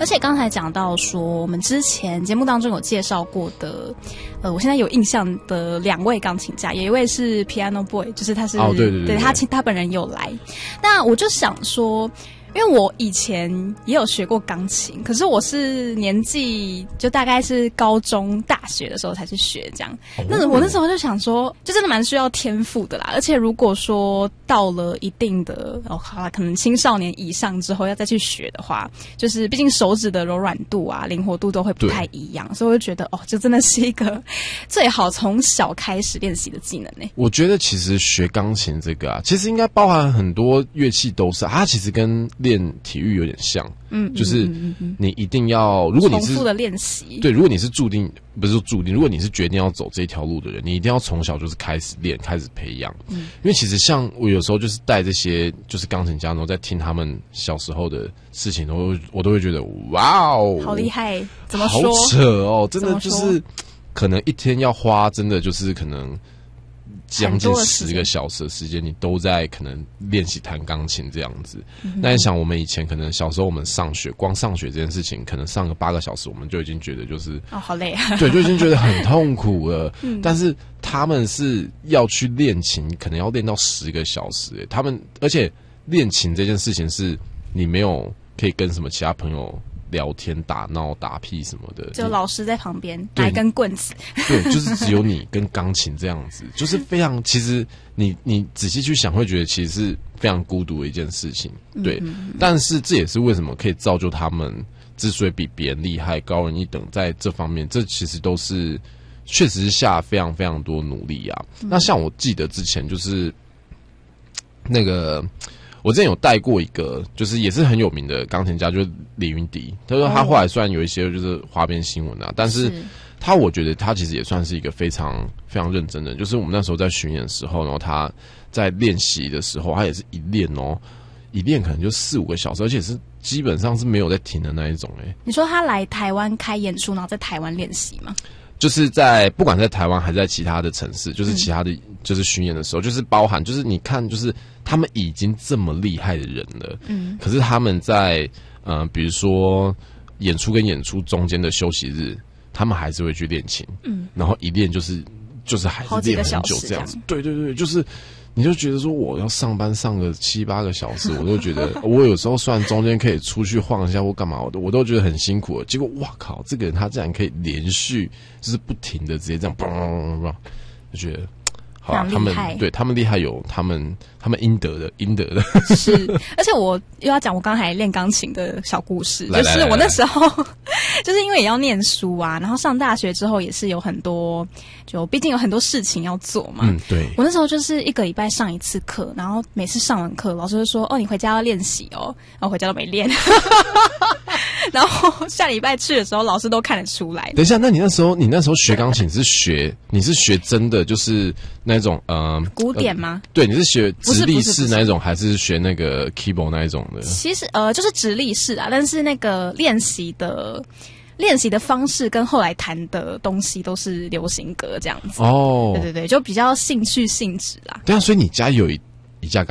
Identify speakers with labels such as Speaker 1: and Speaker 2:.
Speaker 1: 而且刚才讲到说，我们之前节目当中有介绍过的，我现在有印象的2位钢琴家，有一位是 Piano Boy， 就是他是对他本人有来。那我就想说，因为我以前也有学过钢琴，可是我是年纪就大概是高中、大学的时候才去学这样。那我那时候就想说，就真的蛮需要天赋的啦。而且如果说到了一定的好啦，可能青少年以上之后要再去学的话，就是毕竟手指的柔软度啊、灵活度都会不太一样，所以我就觉得这真的是一个最好从小开始练习的技能欸。
Speaker 2: 我觉得其实学钢琴这个其实应该包含很多乐器都是，它其实跟练体育有点像，就是你一定要，如果你是
Speaker 1: 重复的练习，
Speaker 2: 对，如果你是不是说注定，如果你是决定要走这一条路的人，你一定要从小就是开始练，开始培养。因为其实像我有时候就是带这些就是钢琴家，然后在听他们小时候的事情，我都会觉得哇哦，
Speaker 1: 好厉害，怎么说？
Speaker 2: 好扯哦，真的就是可能一天要花，真的就是可能将近10个小时的时间，你都在可能练习弹钢琴这样子。那你想，我们以前可能小时候我们上学，光上学这件事情，可能上个8个小时，我们就已经觉得就是
Speaker 1: 好累啊，
Speaker 2: 对，就已经觉得很痛苦了。但是他们是要去练琴，可能要练到10个小时。他们而且练琴这件事情是你没有可以跟什么其他朋友聊天、打闹、打屁什么的，
Speaker 1: 就老师在旁边拿一根棍子，
Speaker 2: 对，就是只有你跟钢琴这样子，就是非常，其实你仔细去想，会觉得其实是非常孤独的一件事情，对。但是这也是为什么可以造就他们之所以比别人厉害、高人一等，在这方面，这其实都是确实是下非常非常多努力啊。那像我记得之前就是那个。我之前有带过一个，就是也是很有名的钢琴家，就是李云迪。他说他后来虽然有一些就是花边新闻啊，但是我觉得他其实也算是一个非常非常认真的人。就是我们那时候在巡演的时候，然后他在练习的时候，他也是一练可能就4-5个小时，而且是基本上是没有在停的那一种。
Speaker 1: 你说他来台湾开演出，然后在台湾练习吗？
Speaker 2: 就是不管在台湾还是在其他的城市，就是其他的就是巡演的时候，就是包含就是你看，就是他们已经这么厉害的人了，可是他们在比如说演出跟演出中间的休息日，他们还是会去练琴，然后一练就是还是练很久这样子，对对对，就是你就觉得说我要上班上个7-8个小时，我都觉得我有时候虽然中间可以出去晃一下或干嘛，我都觉得很辛苦了。结果哇靠，这个人他竟然可以连续就是不停的直接这样嘣，就觉得好啊，他们厉害有他们应得的。
Speaker 1: 是，而且我又要讲我刚才练钢琴的小故事，就是我那时候就是因为也要念书啊，然后上大学之后也是有很多，就毕竟有很多事情要做嘛。
Speaker 2: 对。
Speaker 1: 我那时候就是1个礼拜上1次课，然后每次上完课，老师就说：“你回家要练习哦。”然后回家都没练。然后下礼拜去的时候，老师都看得出来。
Speaker 2: 等一下，那你那时候学钢琴你是学真的就是那种
Speaker 1: 古典吗？
Speaker 2: 对，你是学直立式那一种，还是学那个 keyboard 那一种的？
Speaker 1: 其实就是直立式啊，但是那个练习的方式跟后来弹的东西都是流行歌这样子。对对对，就比较兴趣性质啦。
Speaker 2: 对啊，所以你家有一架